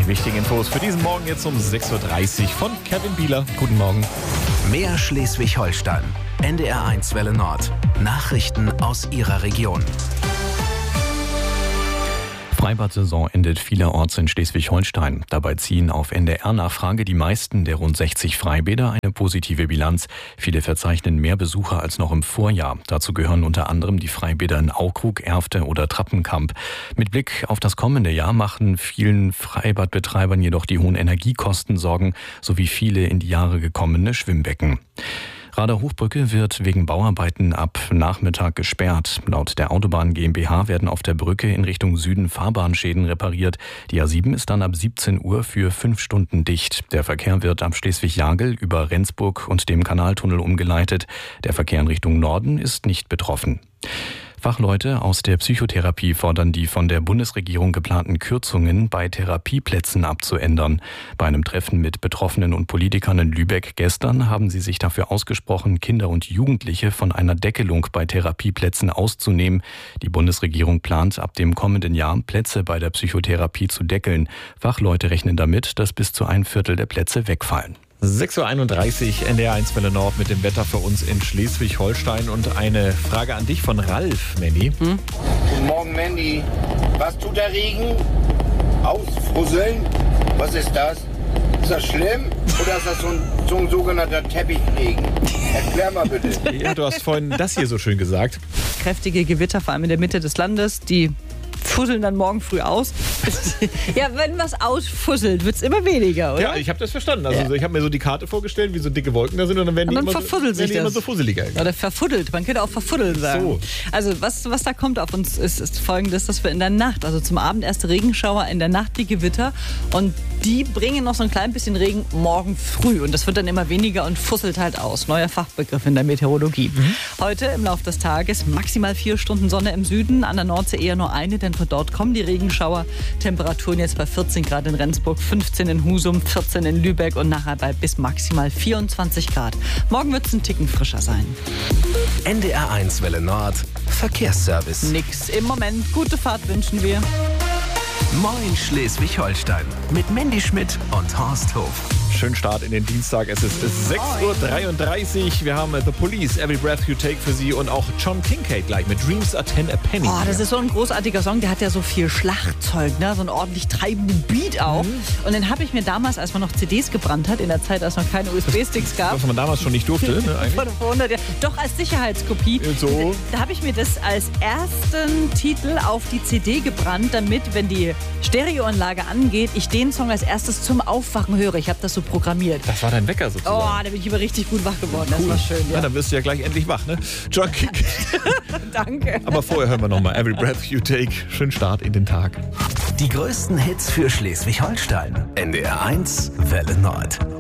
wichtigen Infos für diesen Morgen jetzt um 6.30 Uhr von Kevin Bieler. Guten Morgen. Mehr Schleswig-Holstein. NDR1 Welle Nord. Nachrichten aus Ihrer Region. Freibad-Saison endet vielerorts in Schleswig-Holstein. Dabei ziehen auf NDR-Nachfrage die meisten der rund 60 Freibäder eine positive Bilanz. Viele verzeichnen mehr Besucher als noch im Vorjahr. Dazu gehören unter anderem die Freibäder in Aukrug, Erfte oder Trappenkamp. Mit Blick auf das kommende Jahr machen vielen Freibadbetreibern jedoch die hohen Energiekosten Sorgen, sowie viele in die Jahre gekommene Schwimmbecken. Rader-Hochbrücke wird wegen Bauarbeiten ab Nachmittag gesperrt. Laut der Autobahn GmbH werden auf der Brücke in Richtung Süden Fahrbahnschäden repariert. Die A7 ist dann ab 17 Uhr für 5 Stunden dicht. Der Verkehr wird ab Schleswig-Jagel über Rendsburg und dem Kanaltunnel umgeleitet. Der Verkehr in Richtung Norden ist nicht betroffen. Fachleute aus der Psychotherapie fordern die von der Bundesregierung geplanten Kürzungen bei Therapieplätzen abzuändern. Bei einem Treffen mit Betroffenen und Politikern in Lübeck gestern haben sie sich dafür ausgesprochen, Kinder und Jugendliche von einer Deckelung bei Therapieplätzen auszunehmen. Die Bundesregierung plant ab dem kommenden Jahr Plätze bei der Psychotherapie zu deckeln. Fachleute rechnen damit, dass bis zu 1/4 der Plätze wegfallen. 6.31 Uhr, NDR1 Welle Nord mit dem Wetter für uns in Schleswig-Holstein. Und eine Frage an dich von Ralf, Mandy. Guten Morgen, Mandy. Was tut der Regen? Ausfusseln? Was ist das? Ist das schlimm? Oder ist das so ein sogenannter Teppichregen? Erklär mal bitte. Ja, du hast vorhin das hier so schön gesagt. Kräftige Gewitter, vor allem in der Mitte des Landes, die fusseln dann morgen früh aus. Ja, wenn was ausfusselt, wird es immer weniger, oder? Ja, ich habe das verstanden. Also ich habe mir so die Karte vorgestellt, wie so dicke Wolken da sind und dann werden die immer so fusseliger. Oder verfuddelt. Man könnte auch verfuddelt sagen. So. Also was da kommt auf uns ist Folgendes, dass wir in der Nacht, also zum Abend erste Regenschauer, in der Nacht die Gewitter und die bringen noch so ein klein bisschen Regen morgen früh und das wird dann immer weniger und fusselt halt aus. Neuer Fachbegriff in der Meteorologie. Heute im Laufe des Tages maximal 4 Stunden Sonne im Süden, an der Nordsee eher nur eine, denn von dort kommen die Regenschauer. Temperaturen jetzt bei 14 Grad in Rendsburg, 15 in Husum, 14 in Lübeck und nachher bei bis maximal 24 Grad. Morgen wird es ein Ticken frischer sein. NDR1 Welle Nord. Verkehrsservice. Nix im Moment. Gute Fahrt wünschen wir. Moin Schleswig-Holstein. Mit Mandy Schmidt und Horst Hof. Schönen Start in den Dienstag. Es ist 6.33 Uhr. Wir haben The Police, Every Breath You Take für Sie und auch John Kincade gleich mit Dreams Are 10 a Penny. Oh, das ist so ein großartiger Song. Der hat ja so viel Schlagzeug, ne? So einen ordentlich treibenden Beat auch. Und den habe ich mir damals, als man noch CDs gebrannt hat, in der Zeit, als noch keine USB-Sticks gab. Was man damals schon nicht durfte, ne, eigentlich? Vor 100 Jahren. Doch, als Sicherheitskopie. So. Da habe ich mir das als ersten Titel auf die CD gebrannt, damit, wenn die Stereoanlage angeht, ich den Song als erstes zum Aufwachen höre. Ich habe das so programmiert. Das war dein Wecker sozusagen. Oh, da bin ich aber richtig gut wach geworden. Cool. Das war schön, ja. Ja, dann wirst du ja gleich endlich wach, ne? John Kincade. Danke. Aber vorher hören wir nochmal Every Breath You Take. Schönen Start in den Tag. Die größten Hits für Schleswig-Holstein. NDR1 Welle Nord.